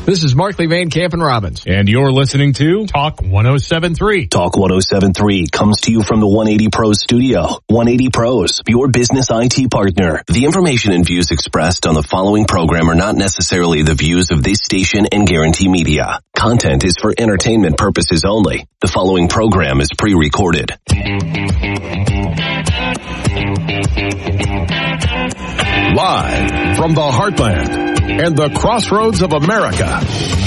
This is Markley, Van Camp, and Robbins. And you're listening to Talk 107.3. Talk 107.3 comes to you from the 180 Pros studio. 180 Pros, your business IT partner. The information and views expressed on the following program are not necessarily the views of this station and Guarantee Media. Content is for entertainment purposes only. The following program is pre-recorded. Live from the heartland and the crossroads of America,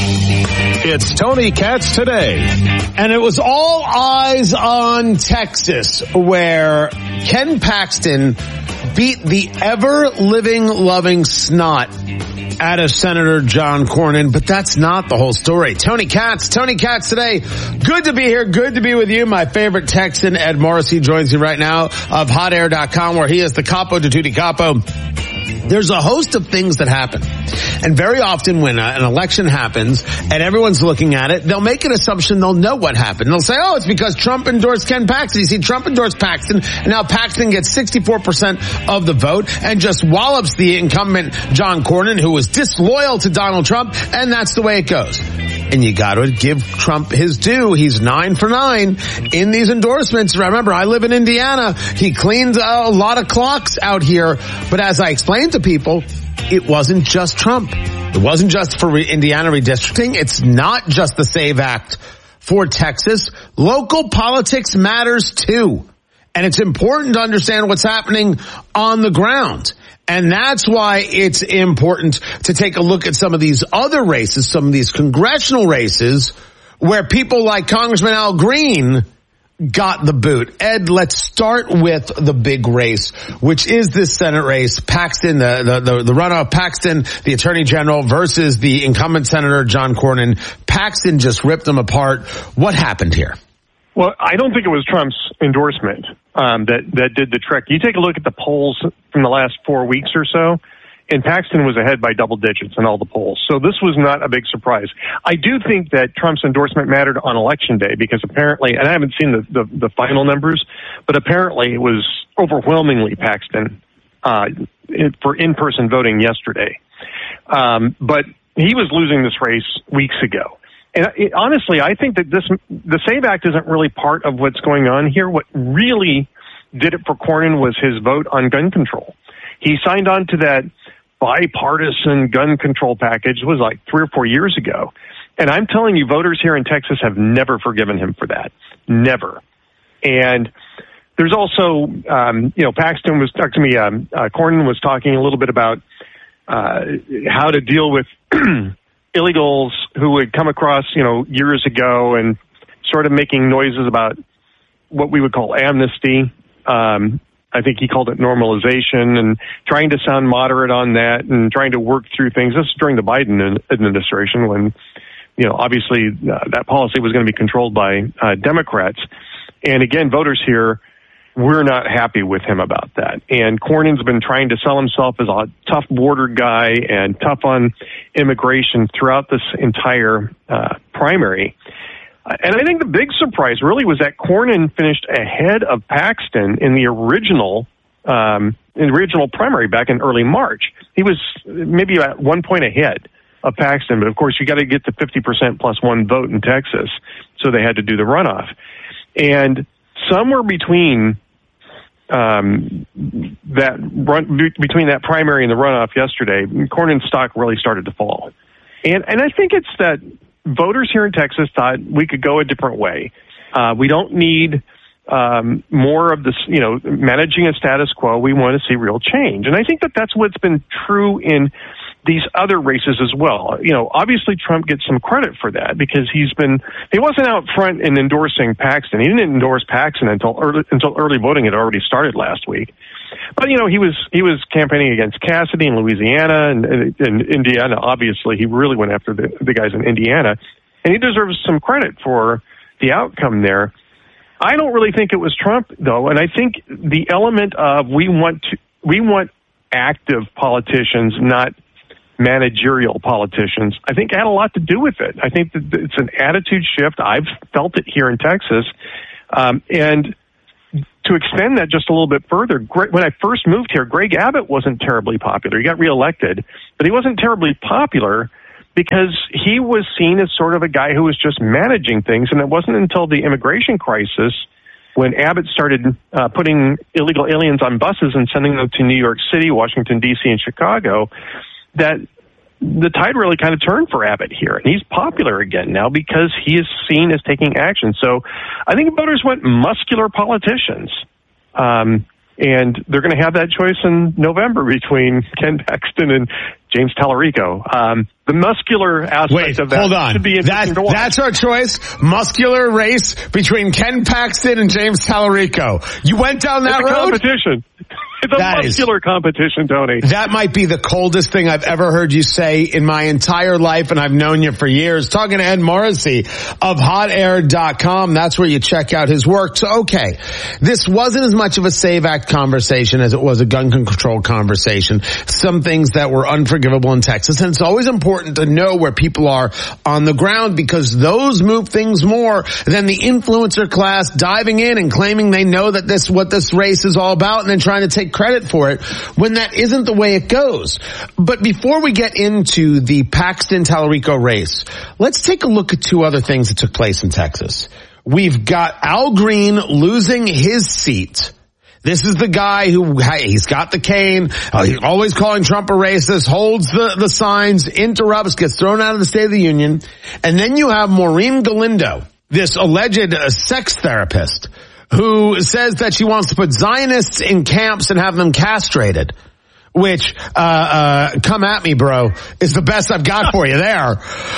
it's Tony Katz Today. And it was all eyes on Texas, where Ken Paxton beat the ever-living, loving snot out of Senator John Cornyn, but that's not the whole story. Tony Katz Today. Good to be here. Good to be with you. My favorite Texan, Ed Morrissey, joins me right now of hotair.com, where he is the capo de tutti capo. There's a host of things that happen. And very often when an election happens and everyone's looking at it, they'll make an assumption they'll know what happened. They'll say, oh, it's because Trump endorsed Ken Paxton. You see, Trump endorsed Paxton, and now Paxton gets 64% of the vote and just wallops the incumbent John Cornyn, who was disloyal to Donald Trump, and that's the way it goes. And you got to give Trump his due. He's 9 for 9 in these endorsements. Remember, I live in Indiana. He cleaned a lot of clocks out here. But as I explained to people, it wasn't just Trump. It wasn't just for Indiana redistricting. It's not just the SAVE Act for Texas. Local politics matters too. And it's important to understand what's happening on the ground. And that's why it's important to take a look at some of these other races, some of these congressional races, where people like Congressman Al Green got the boot. Ed, let's start with the big race, which is this Senate race. Paxton, the runoff, Paxton, the Attorney General, versus the incumbent Senator John Cornyn. Paxton just ripped them apart. What happened here? Well, I don't think it was Trump's endorsement that did the trick. You take a look at the polls from the last 4 weeks or so, and Paxton was ahead by double digits in all the polls. So this was not a big surprise. I do think that Trump's endorsement mattered on Election Day because apparently, and I haven't seen the final numbers, but apparently it was overwhelmingly Paxton for in-person voting yesterday. But he was losing this race weeks ago. And honestly, I think that the SAVE Act isn't really part of what's going on here. What really did it for Cornyn was his vote on gun control. He signed on to that bipartisan gun control package. It was like 3 or 4 years ago. And I'm telling you, voters here in Texas have never forgiven him for that. Never. And there's also, Paxton was talking to me, Cornyn was talking a little bit about how to deal with illegals who would come across, years ago and sort of making noises about what we would call amnesty. I think he called it normalization, and trying to sound moderate on that and trying to work through things. This is during the Biden administration when, obviously that policy was going to be controlled by Democrats. And again, voters here, we're not happy with him about that. And Cornyn's been trying to sell himself as a tough border guy and tough on immigration throughout this entire primary. And I think the big surprise really was that Cornyn finished ahead of Paxton in the original primary back in early March. He was maybe about 1 point ahead of Paxton, but of course you got to get to 50% plus one vote in Texas, so they had to do the runoff. And somewhere between between that primary and the runoff yesterday, Cornyn's stock really started to fall. And I think it's that voters here in Texas thought we could go a different way. We don't need more of this, managing a status quo. We want to see real change. And I think that that's what's been true in these other races as well. Obviously Trump gets some credit for that because he wasn't out front in endorsing Paxton. He didn't endorse Paxton until early voting had already started last week. But, he was campaigning against Cassidy in Louisiana and Indiana. Obviously, he really went after the guys in Indiana, and he deserves some credit for the outcome there. I don't really think it was Trump, though, and I think the element of we want active politicians, not managerial politicians, I think had a lot to do with it. I think that it's an attitude shift. I've felt it here in Texas. And to extend that just a little bit further, when I first moved here, Greg Abbott wasn't terribly popular. He got reelected, but he wasn't terribly popular because he was seen as sort of a guy who was just managing things. And it wasn't until the immigration crisis, when Abbott started putting illegal aliens on buses and sending them to New York City, Washington, D.C., and Chicago, that the tide really kind of turned for Abbott here. And he's popular again now because he is seen as taking action. So I think voters want muscular politicians. And they're going to have that choice in November between Ken Paxton and James Tallarico. The muscular aspect of that hold on. should be interesting to watch. That's our choice. Muscular race between Ken Paxton and James Tallarico. You went down that road? Competition. It's a muscular competition, Tony. That might be the coldest thing I've ever heard you say in my entire life, and I've known you for years. Talking to Ed Morrissey of HotAir.com. That's where you check out his work. So, okay, this wasn't as much of a SAVE Act conversation as it was a gun control conversation. Some things that were unforgivable in Texas, and it's always important to know where people are on the ground, because those move things more than the influencer class diving in and claiming they know that what this race is all about and then trying to take credit for it when that isn't the way it goes. But before we get into the Paxton-Tallarico race, let's take a look at two other things that took place in Texas. We've got Al Green losing his seat. This is the guy who, he's got the cane, he's always calling Trump a racist, holds the signs, interrupts, gets thrown out of the State of the Union. And then you have Maureen Galindo, this alleged sex therapist, who says that she wants to put Zionists in camps and have them castrated, which, come at me, bro, is the best I've got for you there.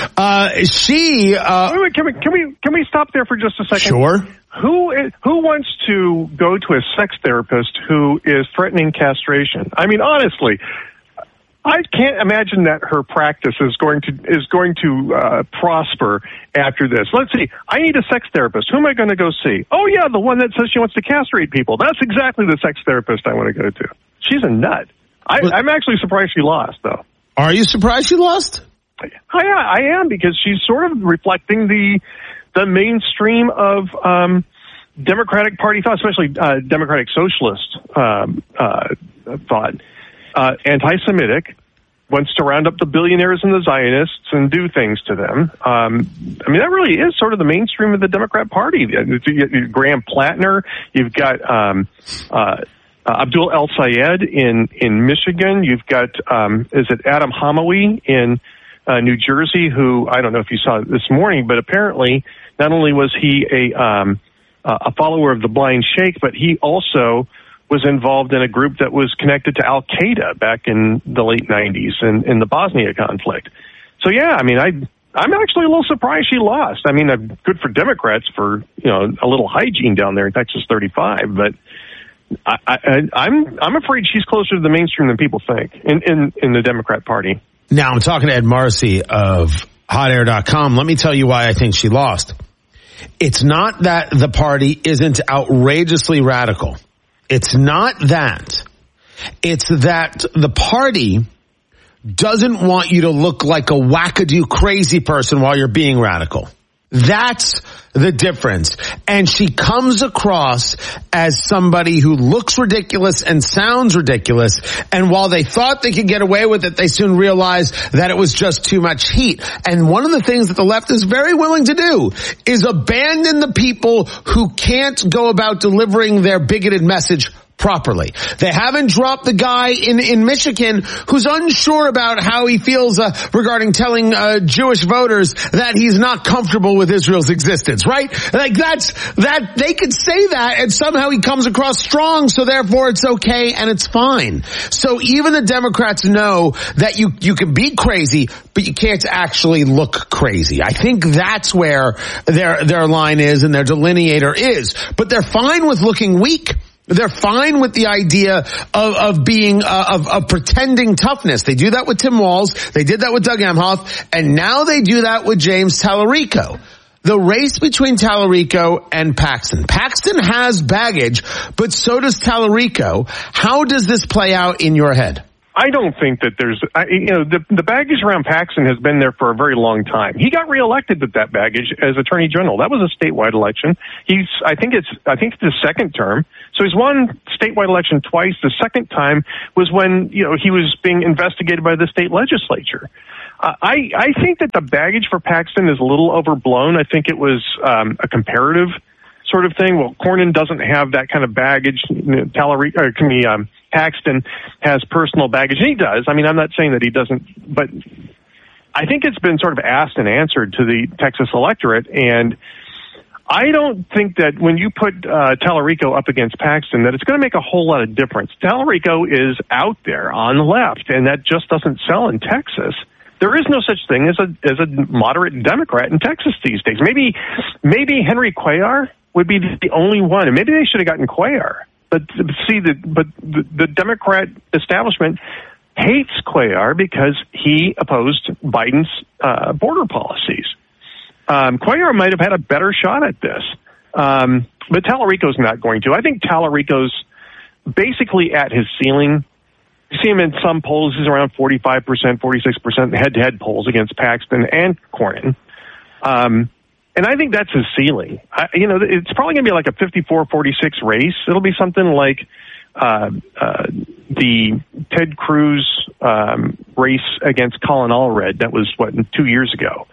Wait, can we stop there for just a second? Sure. Who wants to go to a sex therapist who is threatening castration? I mean, honestly, I can't imagine that her practice is going to prosper after this. Let's see. I need a sex therapist. Who am I going to go see? Oh, yeah, the one that says she wants to castrate people. That's exactly the sex therapist I want to go to. She's a nut. I'm actually surprised she lost, though. Are you surprised she lost? I am, because she's sort of reflecting the mainstream of Democratic Party thought, especially Democratic Socialist thought. Anti-Semitic, wants to round up the billionaires and the Zionists and do things to them. I mean, that really is sort of the mainstream of the Democrat Party. Graham Plattner, you've got Abdul El Sayed in Michigan. You've got, is it Adam Hamawi in New Jersey, who, I don't know if you saw it this morning, but apparently not only was he a follower of the Blind Sheikh, but he also was involved in a group that was connected to Al-Qaeda back in the late 90s in the Bosnia conflict. So, yeah, I mean, I'm actually a little surprised she lost. I mean, good for Democrats for, a little hygiene down there in Texas 35, but I'm afraid she's closer to the mainstream than people think in the Democrat Party. Now, I'm talking to Ed Morrissey of HotAir.com. Let me tell you why I think she lost. It's not that the party isn't outrageously radical. It's not that. It's that the party doesn't want you to look like a wackadoo crazy person while you're being radical. That's the difference. And she comes across as somebody who looks ridiculous and sounds ridiculous. And while they thought they could get away with it, they soon realized that it was just too much heat. And one of the things that the left is very willing to do is abandon the people who can't go about delivering their bigoted message properly. They haven't dropped the guy in Michigan who's unsure about how he feels regarding telling Jewish voters that he's not comfortable with Israel's existence, right? Like that they could say that and somehow he comes across strong, so therefore it's okay and it's fine. So even the Democrats know that you can be crazy, but you can't actually look crazy. I think that's where their line is and their delineator is. But they're fine with looking weak. They're fine with the idea of being, of pretending toughness. They do that with Tim Walz. They did that with Doug Emhoff. And now they do that with James Tallarico. The race between Tallarico and Paxton. Paxton has baggage, but so does Tallarico. How does this play out in your head? I don't think that there's, the baggage around Paxton has been there for a very long time. He got reelected with that baggage as Attorney General. That was a statewide election. I think it's his second term. So he's won statewide election twice. The second time was when, he was being investigated by the state legislature. I think that the baggage for Paxton is a little overblown. I think it was a comparative sort of thing. Well, Cornyn doesn't have that kind of baggage. Paxton has personal baggage. And he does. I mean, I'm not saying that he doesn't, but I think it's been sort of asked and answered to the Texas electorate. And I don't think that when you put Tallarico up against Paxton, that it's going to make a whole lot of difference. Tallarico is out there on the left, and that just doesn't sell in Texas. There is no such thing as a moderate Democrat in Texas these days. Maybe Henry Cuellar would be the only one, and maybe they should have gotten Cuellar. But the Democrat establishment hates Cuellar because he opposed Biden's border policies. Cuellar might have had a better shot at this, but Tallarico's not going to. I think Tallarico's basically at his ceiling. You see him in some polls; he's around 45%, 46% head-to-head polls against Paxton and Cornyn. And I think that's his ceiling. It's probably going to be like a 54-46 race. It'll be something like the Ted Cruz race against Colin Allred. That was, 2 years ago.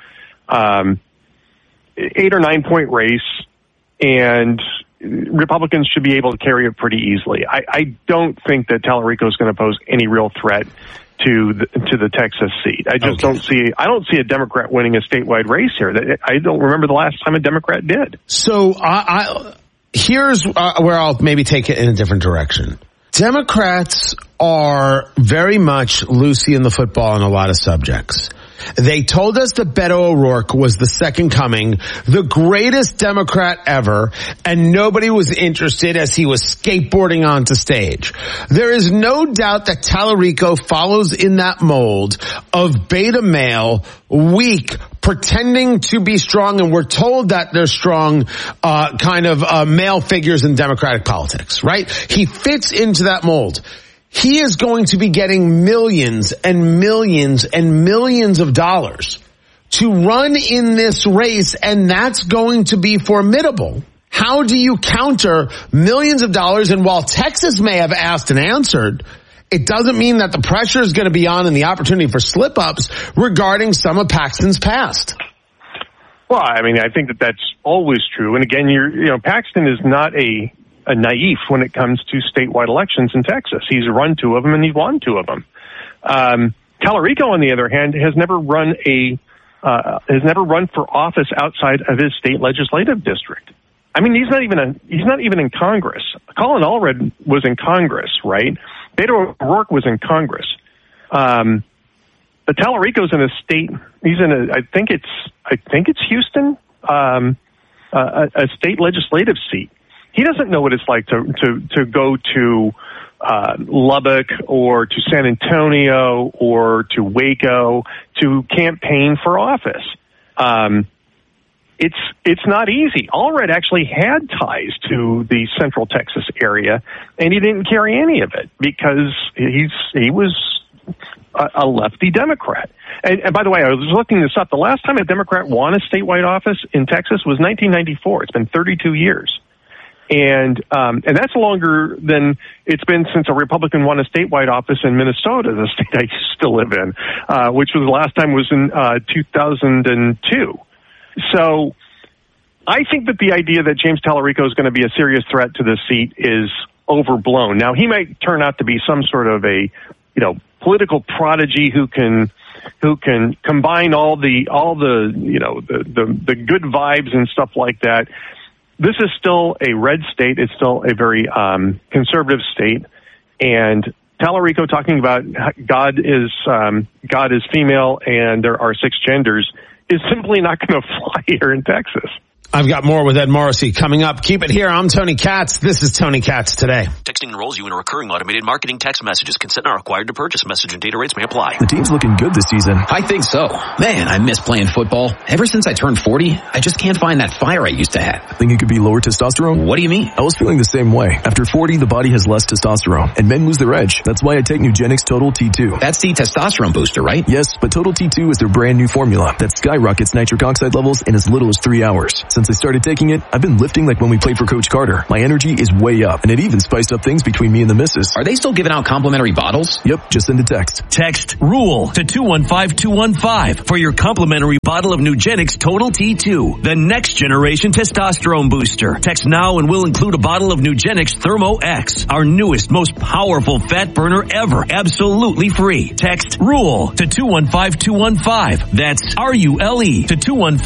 8 or 9 point race, and Republicans should be able to carry it pretty easily. I don't think that Tallarico is going to pose any real threat to the Texas seat. I just don't see a Democrat winning a statewide race here. I don't remember the last time a Democrat did. So here's where I'll maybe take it in a different direction. Democrats are very much Lucy in the football on a lot of subjects. They told us that Beto O'Rourke was the second coming, the greatest Democrat ever, and nobody was interested as he was skateboarding onto stage. There is no doubt that Tallarico follows in that mold of beta male, weak, pretending to be strong, and we're told that they're strong male figures in Democratic politics, right? He fits into that mold. He is going to be getting millions and millions and millions of dollars to run in this race, and that's going to be formidable. How do you counter millions of dollars? And while Texas may have asked and answered, it doesn't mean that the pressure is going to be on and the opportunity for slip-ups regarding some of Paxton's past. Well, I mean, I think that that's always true. And again, Paxton is not a naif when it comes to statewide elections in Texas. He's run 2 of them and he's won 2 of them. Tallarico, on the other hand, has never run for office outside of his state legislative district. I mean, he's not even in Congress. Colin Allred was in Congress, right? Beto O'Rourke was in Congress. But Tallarico's in a state. He's in I think it's Houston, a state legislative seat. He doesn't know what it's like to go to Lubbock or to San Antonio or to Waco to campaign for office. It's not easy. Allred actually had ties to the Central Texas area, and he didn't carry any of it because he was a lefty Democrat. And by the way, I was looking this up. The last time a Democrat won a statewide office in Texas was 1994. It's been 32 years. And that's longer than it's been since a Republican won a statewide office in Minnesota, the state I used to live in, which was the last time was in 2002. So I think that the idea that James Tallarico is going to be a serious threat to this seat is overblown. Now, he might turn out to be some sort of a, political prodigy who can combine all the good vibes and stuff like that. This is still a red state. It's still a very conservative state. And Tallarico talking about God is female and there are 6 genders is simply not going to fly here in Texas. I've got more with Ed Morrissey coming up. Keep it here. I'm Tony Katz. This is Tony Katz Today. Texting enrolls you in a recurring automated marketing text messages. Consent not required to purchase. Message and data rates may apply. The team's looking good this season. I think so. Man, I miss playing football. Ever since I turned 40, I just can't find that fire I used to have. Think it could be lower testosterone? What do you mean? I was feeling the same way. After 40, the body has less testosterone, and men lose their edge. That's why I take Nugenix Total T2. That's the testosterone booster, right? Yes, but Total T2 is their brand new formula that skyrockets nitric oxide levels in as little as 3 hours. So Since I started taking it, I've been lifting like when we played for Coach Carter. My energy is way up, and it even spiced up things between me and the missus. Are they still giving out complimentary bottles? Yep, just send a text. Text RULE to 215-215 for your complimentary bottle of Nugenix Total T2, the next generation testosterone booster. Text now and we'll include a bottle of Nugenix Thermo X, our newest, most powerful fat burner ever, absolutely free. Text RULE to 215-215. That's RULE to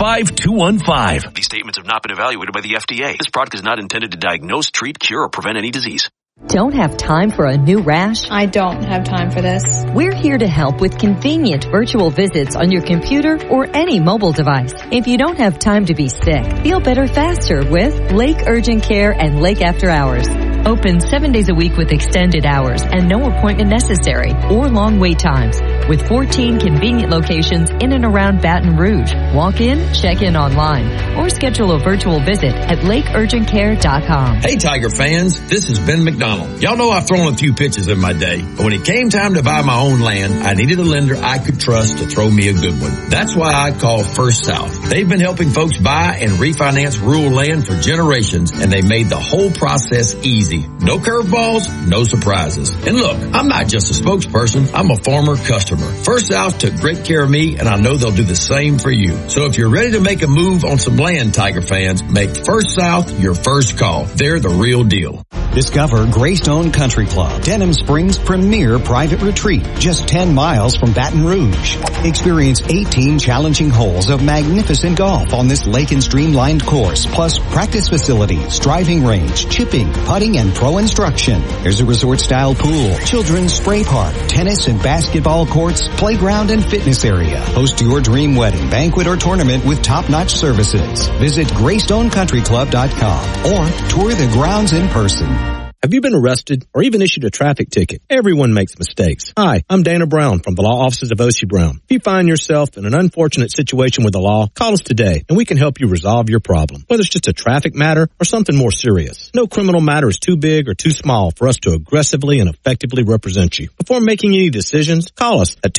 215-215. These statements have not been evaluated by the FDA. This product is not intended to diagnose, treat, cure, or prevent any disease. Don't have time for a new rash? I don't have time for this. We're here to help with convenient virtual visits on your computer or any mobile device. If you don't have time to be sick, feel better faster with Lake Urgent Care and Lake After Hours. Open 7 days a week with extended hours and no appointment necessary or long wait times. With 14 convenient locations in and around Baton Rouge. Walk in, check in online, or schedule a virtual visit at lakeurgentcare.com. Hey Tiger fans, this is Ben McDonald. Y'all know I've thrown a few pitches in my day, but when it came time to buy my own land, I needed a lender I could trust to throw me a good one. That's why I called First South. They've been helping folks buy and refinance rural land for generations, and they made the whole process easy. No curveballs, no surprises. And look, I'm not just a spokesperson, I'm a former customer. First South took great care of me, and I know they'll do the same for you. So if you're ready to make a move on some land, Tiger fans, make First South your first call. They're the real deal. Discover Greystone Country Club, Denham Springs' premier private retreat, just 10 miles from Baton Rouge. Experience 18 challenging holes of magnificent golf on this lake and streamlined course, plus practice facilities, driving range, chipping, putting, and pro instruction. There's a resort-style pool, children's spray park, tennis and basketball courts, playground and fitness area. Host your dream wedding, banquet, or tournament with top-notch services. Visit GreysstoneCountryClub.com or tour the grounds in person. Have you been arrested or even issued a traffic ticket? Everyone makes mistakes. Hi, I'm Dana Brown from the law offices of O.C. Brown. If you find yourself in an unfortunate situation with the law, call us today and we can help you resolve your problem, whether it's just a traffic matter or something more serious. No criminal matter is too big or too small for us to aggressively and effectively represent you. Before making any decisions, call us at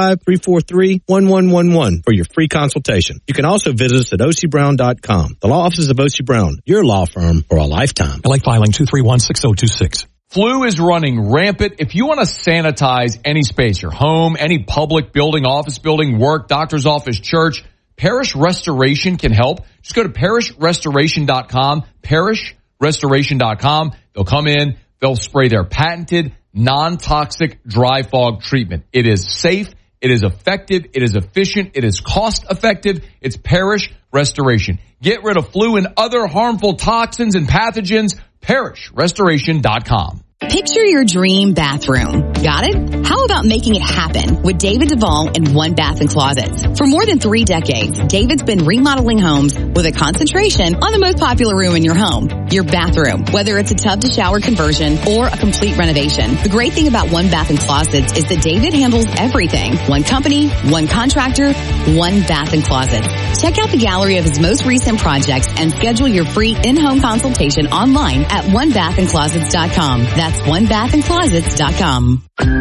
225-343-1111 for your free consultation. You can also visit us at ocbrown.com. The law offices of O.C. Brown, your law firm for a lifetime. I like filing 231-6026. Flu is running rampant. If you want to sanitize any space, your home, any public building, office building, work, doctor's office, church, Parish Restoration can help. Just go to parishrestoration.com, parishrestoration.com. They'll come in, they'll spray their patented non-toxic dry fog treatment. It is safe, it is effective, it is efficient, it is cost effective. It's Parish Restoration. Get rid of flu and other harmful toxins and pathogens. ParishRestoration.com. Picture your dream bathroom. Got it? How about making it happen with David Duvall and One Bath and Closets? For more than 3 decades, David's been remodeling homes with a concentration on the most popular room in your home, your bathroom, whether it's a tub to shower conversion or a complete renovation. The great thing about One Bath and Closets is that David handles everything. One company, one contractor, One Bath and Closets. Check out the gallery of his most recent projects and schedule your free in-home consultation online at onebathandclosets.com. That's onebathandclosets.com.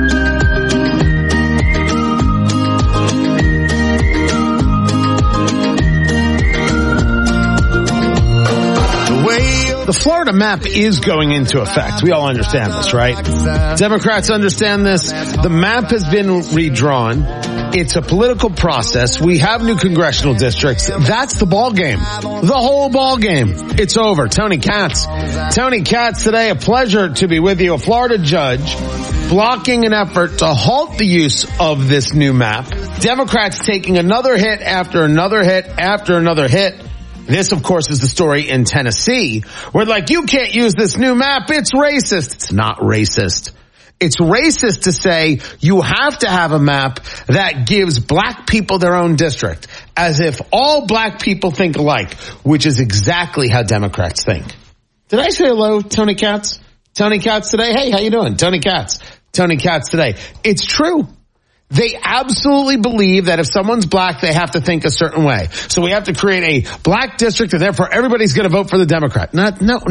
The Florida map is going into effect. We all understand this, right? Democrats understand this. The map has been redrawn. It's a political process. We have new congressional districts. That's the ball game. The whole ball game. It's over. Tony Katz. Tony Katz today, a pleasure to be with you. A Florida judge blocking an effort to halt the use of this new map. Democrats taking another hit after another hit after another hit. This, of course, is the story in Tennessee, where you can't use this new map. It's racist. It's not racist. It's racist to say you have to have a map that gives black people their own district, as if all black people think alike, which is exactly how Democrats think. Did I say hello, Tony Katz? Tony Katz today? Hey, how you doing? Tony Katz. Tony Katz today. It's true. They absolutely believe that if someone's black, they have to think a certain way. So we have to create a black district, and therefore everybody's going to vote for the Democrat. No.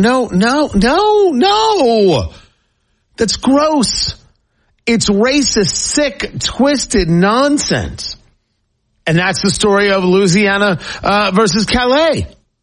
That's gross. It's racist, sick, twisted nonsense. And that's the story of Louisiana versus Calais.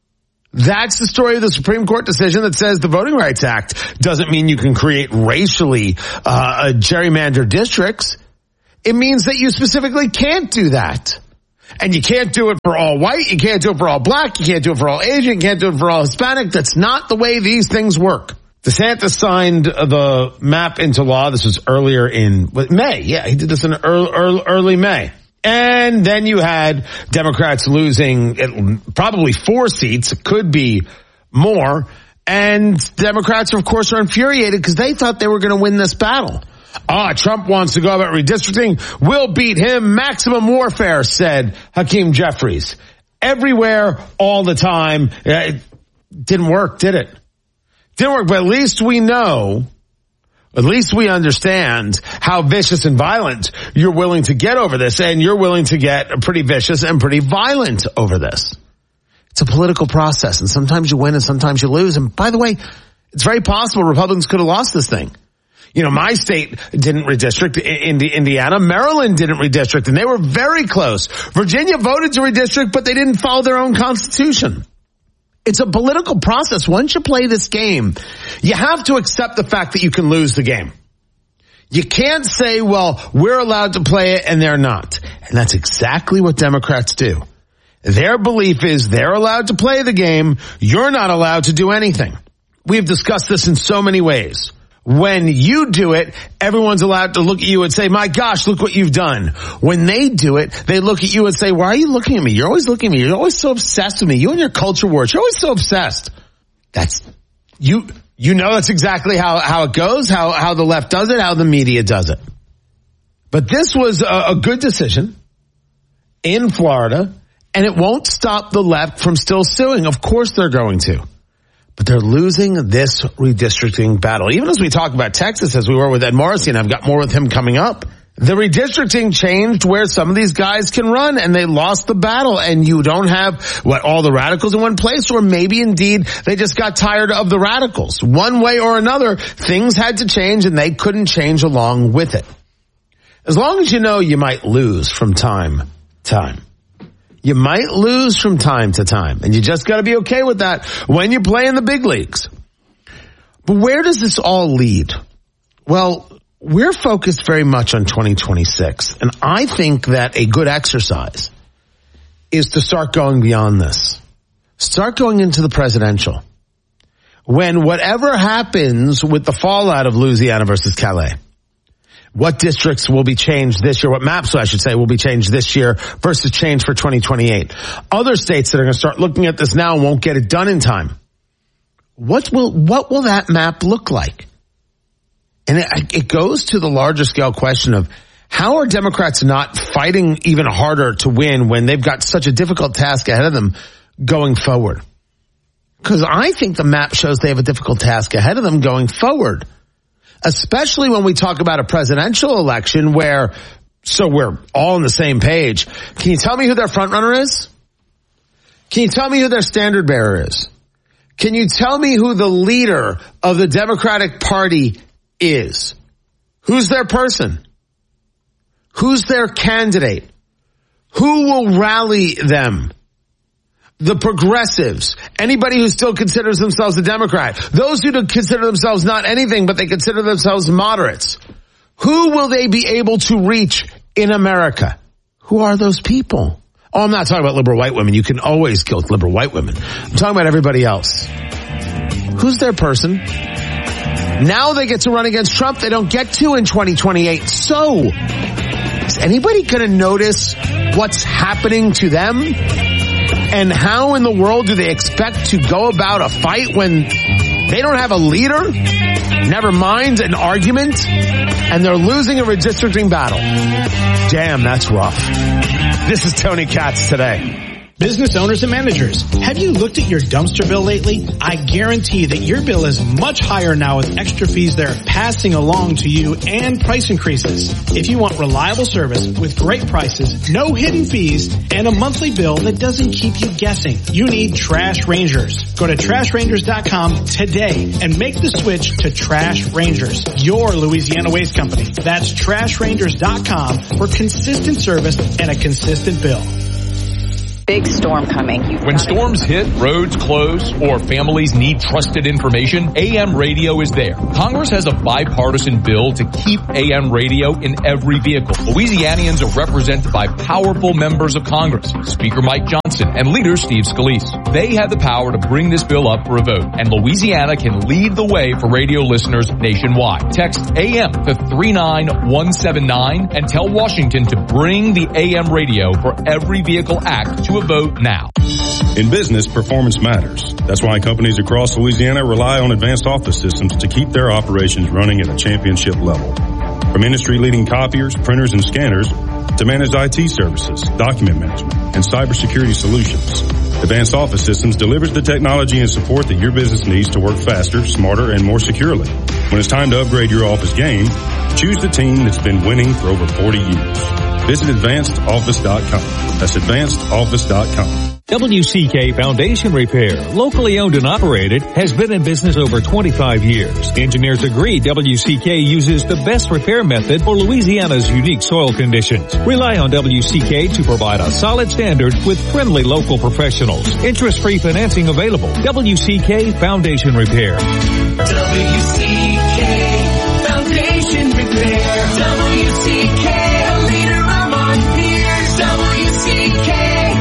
That's the story of the Supreme Court decision that says the Voting Rights Act doesn't mean you can create racially gerrymandered districts. It means that you specifically can't do that. And you can't do it for all white, you can't do it for all black, you can't do it for all Asian, you can't do it for all Hispanic. That's not the way these things work. DeSantis signed the map into law. This was earlier in May. Yeah, he did this in early May. And then you had Democrats losing probably 4 seats. It could be more. And Democrats, of course, are infuriated because they thought they were going to win this battle. Trump wants to go about redistricting. We'll beat him. Maximum warfare, said Hakeem Jeffries. Everywhere, all the time. It didn't work, did it? Didn't work, but at least we know, at least we understand how vicious and violent you're willing to get over this, and you're willing to get pretty vicious and pretty violent over this. It's a political process, and sometimes you win and sometimes you lose. And by the way, it's very possible Republicans could have lost this thing. You know, my state didn't redistrict, Indiana. Maryland didn't redistrict, and they were very close. Virginia voted to redistrict, but they didn't follow their own constitution. It's a political process. Once you play this game, you have to accept the fact that you can lose the game. You can't say, well, we're allowed to play it and they're not. And that's exactly what Democrats do. Their belief is they're allowed to play the game. You're not allowed to do anything. We've discussed this in so many ways. When you do it, everyone's allowed to look at you and say, my gosh, look what you've done. When they do it, they look at you and say, why are you looking at me? You're always looking at me. You're always so obsessed with me. You and your culture wars. You're always so obsessed. That's, you know that's exactly how it goes, how the left does it, how the media does it. But this was a good decision in Florida, and it won't stop the left from still suing. Of course they're going to. But they're losing this redistricting battle. Even as we talk about Texas, as we were with Ed Morrissey, and I've got more with him coming up, the redistricting changed where some of these guys can run, and they lost the battle. And you don't have, all the radicals in one place, or maybe indeed they just got tired of the radicals. One way or another, things had to change, and they couldn't change along with it. As long as you know you might lose from time to time. You might lose from time to time, and you just got to be okay with that when you play in the big leagues. But where does this all lead? Well, we're focused very much on 2026, and I think that a good exercise is to start going beyond this. Start going into the presidential. When whatever happens with the fallout of Louisiana versus Calais, what districts will be changed this year, what maps, I should say, will be changed this year versus changed for 2028. Other states that are going to start looking at this now won't get it done in time. What will that map look like? And it goes to the larger scale question of how are Democrats not fighting even harder to win when they've got such a difficult task ahead of them going forward? Because I think the map shows they have a difficult task ahead of them going forward. Especially when we talk about a presidential election where, so we're all on the same page. Can you tell me who their front runner is? Can you tell me who their standard bearer is? Can you tell me who the leader of the Democratic Party is? Who's their person? Who's their candidate? Who will rally them? The progressives, anybody who still considers themselves a Democrat, those who consider themselves not anything, but they consider themselves moderates. Who will they be able to reach in America? Who are those people? Oh, I'm not talking about liberal white women. You can always kill liberal white women. I'm talking about everybody else. Who's their person? Now they get to run against Trump. They don't get to in 2028. So, is anybody going to notice what's happening to them? And how in the world do they expect to go about a fight when they don't have a leader? Never mind an argument. And they're losing a redistricting battle. Damn, that's rough. This is Tony Katz Today. Business owners and managers, have you looked at your dumpster bill lately? I guarantee that your bill is much higher now with extra fees they're passing along to you and price increases. If you want reliable service with great prices, no hidden fees, and a monthly bill that doesn't keep you guessing, you need Trash Rangers. Go to TrashRangers.com today and make the switch to Trash Rangers, your Louisiana waste company. That's TrashRangers.com for consistent service and a consistent bill. big storm coming. When storms hit, roads close, or families need trusted information, AM radio is there. Congress has a bipartisan bill to keep AM radio in every vehicle. Louisianians are represented by powerful members of Congress, Speaker Mike Johnson and Leader Steve Scalise. They have the power to bring this bill up for a vote, and Louisiana can lead the way for radio listeners nationwide. Text AM to 39179 and tell Washington to bring the AM radio for every vehicle act to a vote now. In business, performance matters. That's why companies across Louisiana rely on Advanced Office Systems to keep their operations running at a championship level. From industry-leading copiers, printers, and scanners to managed IT services, document management, and cybersecurity solutions, Advanced Office Systems delivers the technology and support that your business needs to work faster, smarter, and more securely. When it's time to upgrade your office game, choose the team that's been winning for over 40 years. Visit AdvancedOffice.com. That's AdvancedOffice.com. WCK Foundation Repair, locally owned and operated, has been in business over 25 years. Engineers agree WCK uses the best repair method for Louisiana's unique soil conditions. Rely on WCK to provide a solid standard with friendly local professionals. Interest-free financing available. WCK Foundation Repair. WCK Foundation Repair. WCK, a leader among peers. WCK.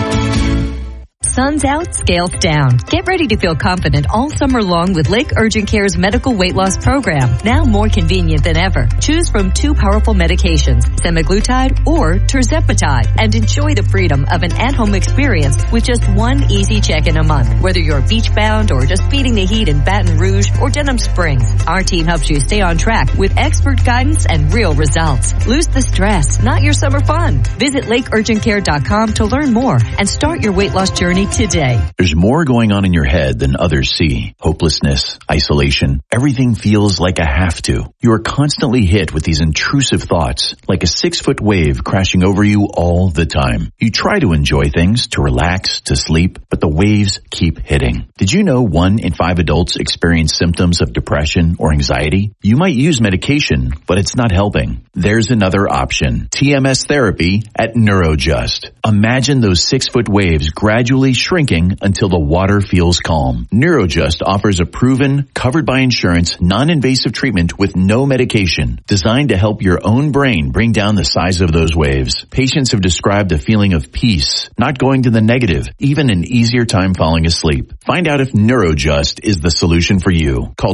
Sun's out, scales down. Get ready to feel confident all summer long with Lake Urgent Care's medical weight loss program, now more convenient than ever. Choose from 2 powerful medications, semaglutide or tirzepatide, and enjoy the freedom of an at-home experience with just 1 easy check-in a month. Whether you're beach-bound or just beating the heat in Baton Rouge or Denham Springs, our team helps you stay on track with expert guidance and real results. Lose the stress, not your summer fun. Visit lakeurgentcare.com to learn more and start your weight loss journey today. There's more going on in your head than others see. Hopelessness, isolation, everything feels like a have to. You are constantly hit with these intrusive thoughts, like a 6-foot wave crashing over you all the time. You try to enjoy things, to relax, to sleep, but the waves keep hitting. Did you know 1 in 5 adults experience symptoms of depression or anxiety? You might use medication, but it's not helping. There's another option. TMS therapy at NeuroJust. Imagine those 6-foot waves gradually shrinking until the water feels calm. NeuroJust offers a proven, covered by insurance, non-invasive treatment with no medication, designed to help your own brain bring down the size of those waves. Patients have described a feeling of peace, not going to the negative, even an easier time falling asleep. Find out if NeuroJust is the solution for you. Call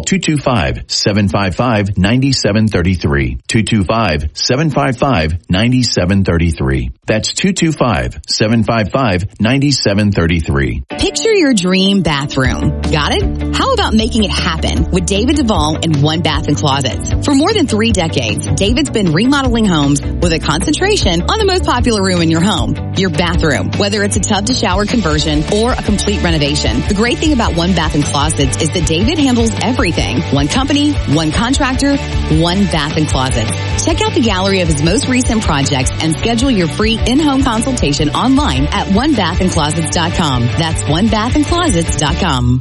225-755-9733. 225-755-9733. That's 225-755-9733. Picture your dream bathroom. Got it? How about making it happen with David Duvall and One Bath and Closets? For more than 3 decades, David's been remodeling homes with a concentration on the most popular room in your home, your bathroom. Whether it's a tub to shower conversion or a complete renovation, the great thing about One Bath and Closets is that David handles everything. One company, one contractor, One Bath and Closets. Check out the gallery of his most recent projects and schedule your free in-home consultation online at onebathandclosets.com. That's onebathandclosets.com.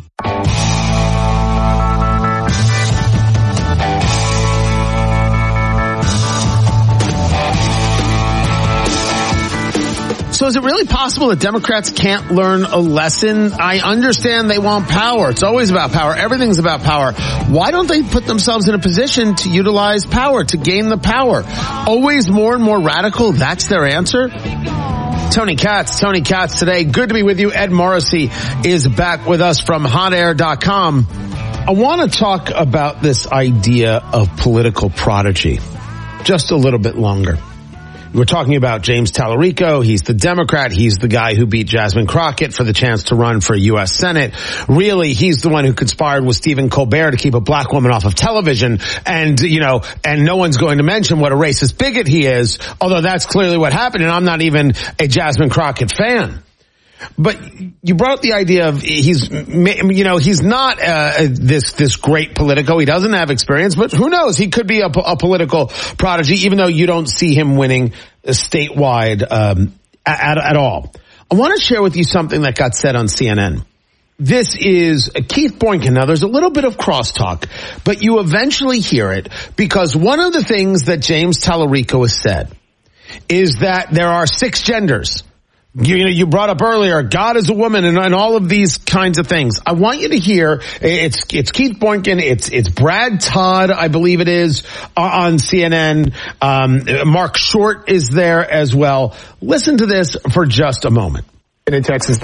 So is it really possible that Democrats can't learn a lesson? I understand they want power. It's always about power. Everything's about power. Why don't they put themselves in a position to utilize power, to gain the power? Always more and more radical. That's their answer? Tony Katz today. Good to be with you. Ed Morrissey is back with us from hotair.com. I want to talk about this idea of political prodigy just a little bit longer. We're talking about James Tallarico. He's the Democrat. He's the guy who beat Jasmine Crockett for the chance to run for U.S. Senate. Really, he's the one who conspired with Stephen Colbert to keep a black woman off of television. And, and no one's going to mention what a racist bigot he is, although that's clearly what happened. And I'm not even a Jasmine Crockett fan. But you brought up the idea of he's not this great politico. He doesn't have experience, but who knows? He could be a political prodigy, even though you don't see him winning statewide at all. I want to share with you something that got said on CNN. This is Keith Boykin. Now, there's a little bit of crosstalk, but you eventually hear it because one of the things that James Tallarico has said is that there are 6 genders. You brought up earlier, God is a woman and all of these kinds of things. I want you to hear, it's Keith Boynton, it's Brad Todd, I believe it is, on CNN. Mark Short is there as well. Listen to this for just a moment. In Texas,